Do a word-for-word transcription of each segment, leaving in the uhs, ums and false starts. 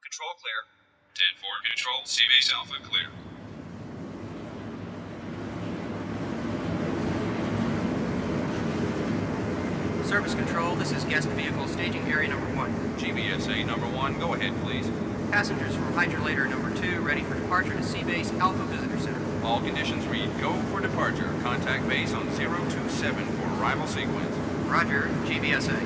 Control clear. ten four control, C-Base Alpha clear. Service Control, this is guest vehicle staging area number one. G B S A number one, go ahead, please. Passengers from Hydrolator number two, ready for departure to C-Base Alpha Visitor Center. All conditions read go for departure. Contact base on zero two seven for arrival sequence. Roger, G B S A.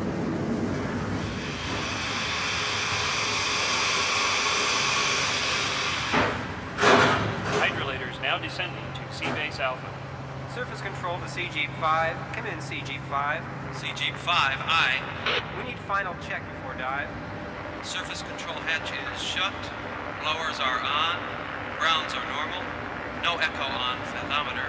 Hydrolator is now descending to C-Base Alpha. Surface Control to C Jeep five. Come in, C Jeep five. C Jeep five, aye. We need final check before dive. Surface control hatch is shut. Blowers are on. Grounds are normal. No echo on fathometer.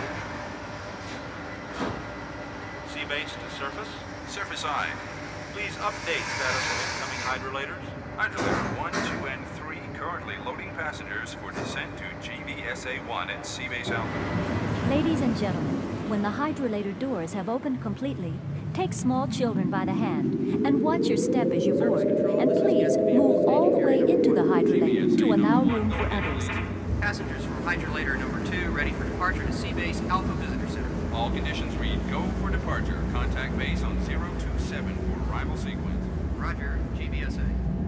C-Base to surface. Surface I. Please update status of incoming hydrolators. Hydrolator one, two, and three currently loading passengers for descent to G B S A one at Seabase Alpha. Ladies and gentlemen, when the hydrolator doors have opened completely, take small children by the hand and watch your step as you board. And please move all the way into the hydrolator to allow room for others. Passengers from Hydrolator number two, ready for departure to C-Base Alpha Visitor Center. All conditions read go for departure. Contact base on zero two seven for arrival sequence. Roger, G B S A.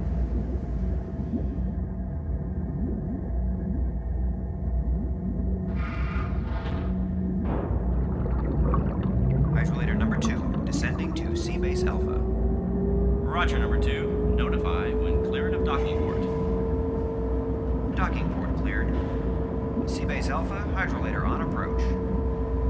Hydrolator number two, descending to C-Base Alpha. Roger, number two. Notify when cleared of docking port. Docking port cleared. C-Base Alpha, hydrolator on approach.